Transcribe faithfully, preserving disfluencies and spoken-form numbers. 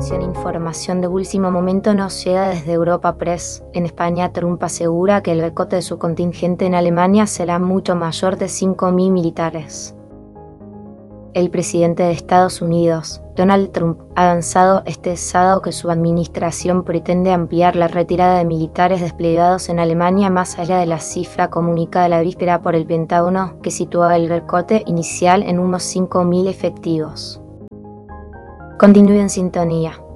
Atención, información de último momento nos llega desde Europa Press. En España, Trump asegura que el recorte de su contingente en Alemania será mucho mayor de cinco mil militares. El presidente de Estados Unidos, Donald Trump, ha avanzado este sábado que su administración pretende ampliar la retirada de militares desplegados en Alemania más allá de la cifra comunicada la víspera por el Pentágono, que situaba el recorte inicial en unos cinco mil efectivos. Continúe en sintonía.